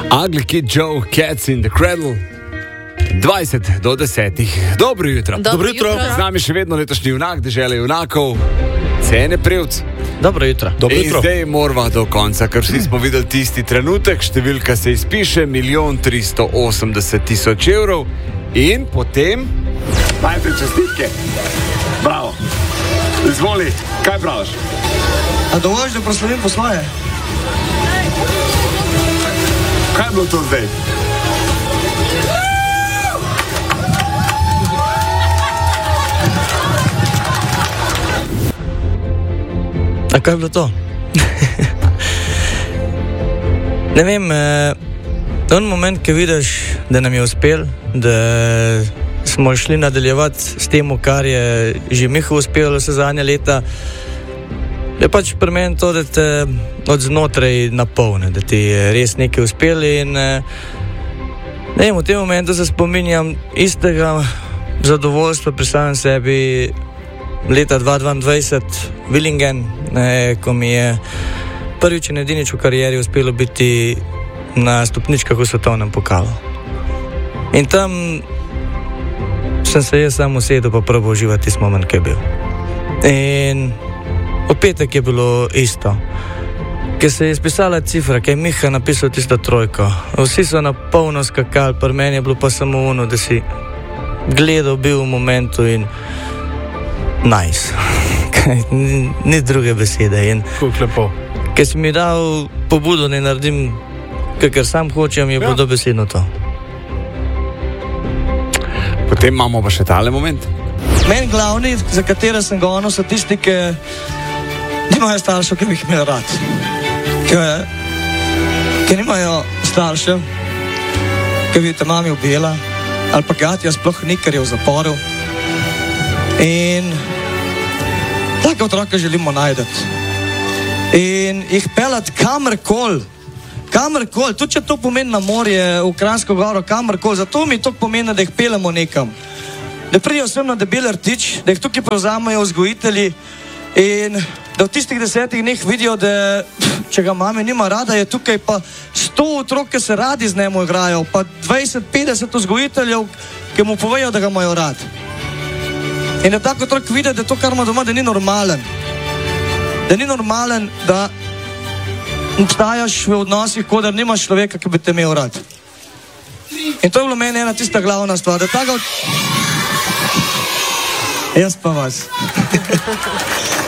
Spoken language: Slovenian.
Ugly Kid Joe, Cats in the Cradle. 20 do 10. Dobro jutro. Dobro jutro. Z nami še vedno letošnji junak, dežele junakov, Cene Prevc. Dobro jutro. In zdaj morava do konca, ker vsi smo videli tisti trenutek, številka se izpiše, 1 380 000 evrov. In potem... Majte čestitke. Bravo. Izvoli, kaj praviš? A dovolj, da proslavim po svoje? Kaj je bilo to zdaj? A kaj je bilo to? Ne vem, on moment, ki vidiš, da nam je uspel, da smo šli nadaljevati s tem, kar je že Miha uspelo vse zadnje leta, je pač pri meni to, da te od znotraj napolne, da ti je res nekaj uspelo in ne vem, v tem momentu se spominjam istega zadovoljstva pri samem sebi leta 2022 Willingen, ko mi je prvič in edinič v karieri uspelo biti na stopničkah v svetovnem pokalu. In tam sem se jaz sam usedel pa probal uživati tisti moment, ki je bil. In v petek je bilo isto. Ker se je izpisala cifra, ki je Miha napisal tisto trojko. Vsi so na polno skakali, pri meni je bilo pa samo ono, da si gledal bil v momentu in nice. Ni druge besede. Kako lepo. Ker si mi dal pobudo, da naredim, kar sam hočem, je bilo dobesedno to. Potem imamo pa še tale moment. Meni glavni, za katere sem gonil, so tisti, ki nimajo staršev, ki bi jih imel rad. Ki nimajo staršev, ki bi te mami ubila, ali pa gatja sploh ni, ker je v zaporu. In take otroke želimo najdeti. In jih pelati kamorkoli, tudi če to pomeni na morje, v Kranjsko goro, kamorkoli, zato mi to pomeni, da jih pelemo nekam. Da pridejo sem na Debeli rtič, da jih tukaj prevzamejo vzgojitelji in da v tistih 10 dneh vidijo, da če ga mame nima rada, je tukaj pa 100 otrok, ki se radi z njemu igrajo, pa 20-50 vzgojiteljev, ki mu povejo, da ga imajo rad. In da tako otrok vidi, da to, kar ima doma, da ni normalen. Da ni normalen, da obstajaš v odnosih, kot da nimaš človeka, ki bi te imel rad. In to je bilo meni ena tista glavna stvar, da tako... Jaz pa vas.